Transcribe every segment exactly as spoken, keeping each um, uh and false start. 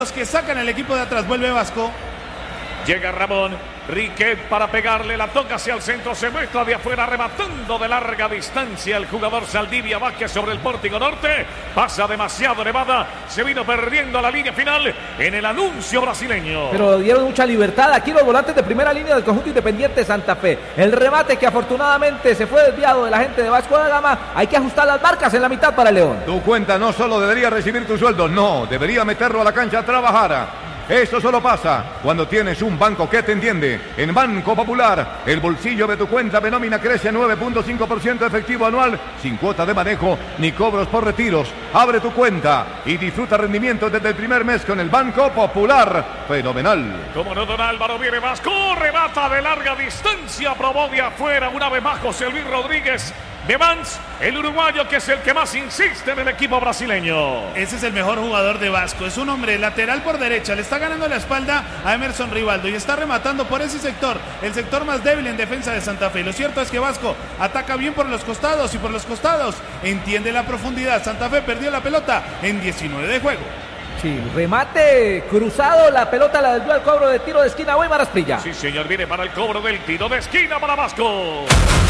Los que sacan el equipo de atrás, vuelve Vasco. Llega Ramón Riquet para pegarle, la toca hacia el centro, se muestra de afuera, rematando de larga distancia el jugador Saldivia Vázquez sobre el pórtico norte. Pasa demasiado elevada, se vino perdiendo la línea final en el anuncio brasileño. Pero dieron mucha libertad aquí los volantes de primera línea del conjunto Independiente Santa Fe. El remate que afortunadamente se fue desviado de la gente de Vasco da Gama. Hay que ajustar las marcas en la mitad para León. Tu cuenta no solo debería recibir tu sueldo, no, debería meterlo a la cancha a trabajar. Esto solo pasa cuando tienes un banco que te entiende. En Banco Popular, el bolsillo de tu cuenta de nómina crece a nueve punto cinco por ciento efectivo anual, sin cuota de manejo ni cobros por retiros. Abre tu cuenta y disfruta rendimiento desde el primer mes con el Banco Popular. Fenomenal. Como no, don Álvaro, viene Vasco, remata de larga distancia, probó de afuera una vez más José Luis Rodríguez de Vans, el uruguayo que es el que más insiste en el equipo brasileño. Ese es el mejor jugador de Vasco, es un hombre lateral por derecha, le está ganando la espalda a Emerson Rivaldo y está rematando por ese sector, el sector más débil en defensa de Santa Fe. Lo cierto es que Vasco ataca bien por los costados y por los costados entiende la profundidad. Santa Fe perdió la pelota en diecinueve de juego. Sí, remate cruzado, la pelota la desvió al cobro de tiro de esquina Weimar Asprilla. Sí, señor, viene para el cobro del tiro de esquina para Vasco.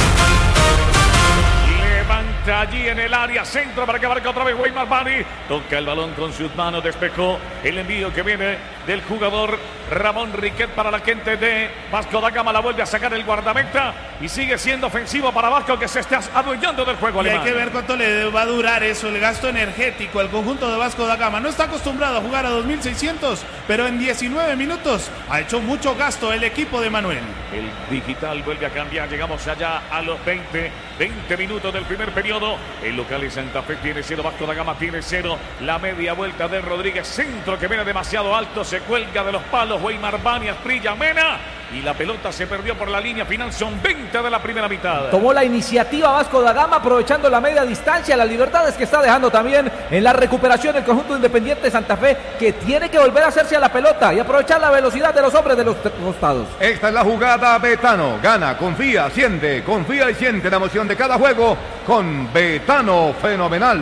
Levanta allí en el área centro para que abarque otra vez Weimar Bani. Toca el balón con sus manos, despejó el envío que viene del jugador Ramón Riquet para la gente de Vasco da Gama. La vuelve a sacar el guardameta y sigue siendo ofensivo para Vasco, que se está adueñando del juego y alemán. Hay que ver cuánto le va a durar eso, el gasto energético al conjunto de Vasco da Gama. No está acostumbrado a jugar a dos mil seiscientos, pero en diecinueve minutos ha hecho mucho gasto el equipo de Manuel. El digital vuelve a cambiar, llegamos allá a los veinte, veinte minutos del primer periodo. El local de Santa Fe tiene cero, Vasco da Gama tiene cero. La media vuelta de Rodríguez, centro que viene demasiado alto, se cuelga de los palos Weimar Bani, Asprilla, Mena, y la pelota se perdió por la línea final. Son veinte de la primera mitad. Tomó la iniciativa Vasco da Gama aprovechando la media distancia, las libertades que está dejando también en la recuperación el conjunto Independiente Santa Fe, que tiene que volver a hacerse a la pelota y aprovechar la velocidad de los hombres de los costados. Esta es la jugada Betano, gana, confía, siente, confía y siente la emoción de cada juego con Betano. Fenomenal.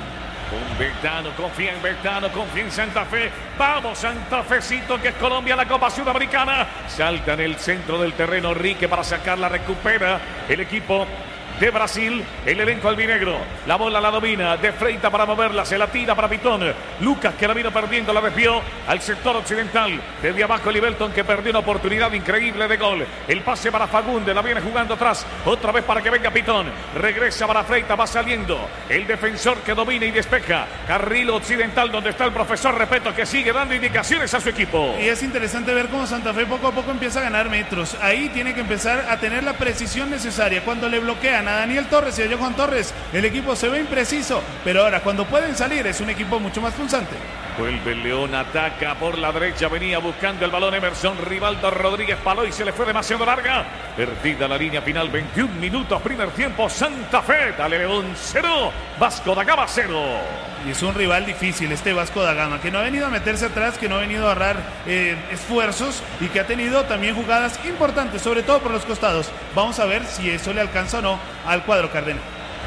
Un Betano, confía en Betano, confía en Santa Fe. Vamos, Santa Fecito, que es Colombia, la Copa Sudamericana. Salta en el centro del terreno Rique para sacarla, recupera el equipo de Brasil, el elenco albinegro. La bola la domina, de Freita para moverla, se la tira para Pitón. Lucas, que la vino perdiendo, la desvió al sector occidental. Desde abajo Libelton, que perdió una oportunidad increíble de gol. El pase para Fagunde, la viene jugando atrás. Otra vez para que venga Pitón. Regresa para Freita, va saliendo el defensor que domina y despeja. Carril occidental, donde está el profesor Repeto, que sigue dando indicaciones a su equipo. Y es interesante ver cómo Santa Fe poco a poco empieza a ganar metros. Ahí tiene que empezar a tener la precisión necesaria. Cuando le bloquean a Daniel Torres y a Johan Torres, el equipo se ve impreciso, pero ahora cuando pueden salir es un equipo mucho más punzante. Vuelve el León, ataca por la derecha, venía buscando el balón Emerson Rivaldo Rodríguez, paló y se le fue demasiado larga. Perdida la línea final, veintiún minutos, primer tiempo, Santa Fe, dale León cero, Vasco da Gama cero. Y es un rival difícil este Vasco da Gama, que no ha venido a meterse atrás, que no ha venido a ahorrar eh, esfuerzos y que ha tenido también jugadas importantes, sobre todo por los costados. Vamos a ver si eso le alcanza o no al cuadro cardenal.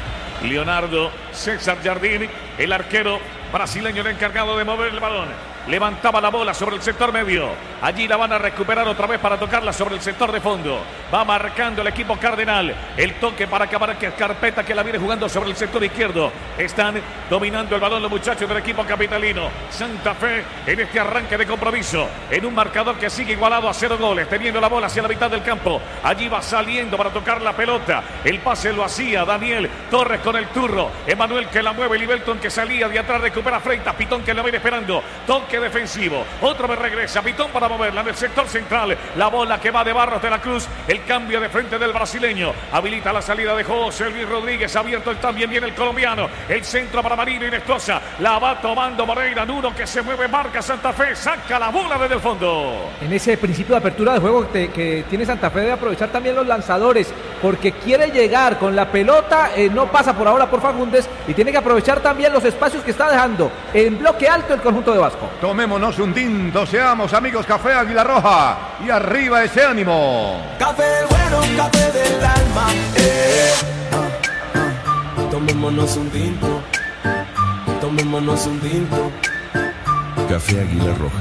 Leonardo César Jardín, el arquero brasileño, el encargado de mover el balón. Levantaba la bola sobre el sector medio. Allí la van a recuperar otra vez para tocarla sobre el sector de fondo. Va marcando el equipo cardenal. El toque para acabar que Carpeta, que la viene jugando sobre el sector izquierdo. Están dominando el balón los muchachos del equipo capitalino. Santa Fe en este arranque de compromiso, en un marcador que sigue igualado a cero goles, teniendo la bola hacia la mitad del campo. Allí va saliendo para tocar la pelota. El pase lo hacía Daniel Torres con el turro. Emanuel, que la mueve. Libelton, que salía de atrás, recupera Freitas. Pitón, que la viene esperando. Toque defensivo, otra vez regresa Pitón para moverla en el sector central, la bola que va de Barros de la Cruz, el cambio de frente del brasileño, habilita la salida de José Luis Rodríguez, abierto también viene el colombiano, el centro para Marino Inestrosa, la va tomando Moreira, Nuno, que se mueve, marca Santa Fe, saca la bola desde el fondo. En ese principio de apertura de juego que, que tiene Santa Fe, debe aprovechar también los lanzadores, porque quiere llegar con la pelota, eh, no pasa por ahora por Fagundes, y tiene que aprovechar también los espacios que está dejando en bloque alto el conjunto de Vasco. Tomémonos un tinto, seamos amigos, Café Águila Roja, y arriba ese ánimo. Café bueno, café del alma, eh. ah, ah. Tomémonos un tinto, tomémonos un tinto. Café Águila Roja.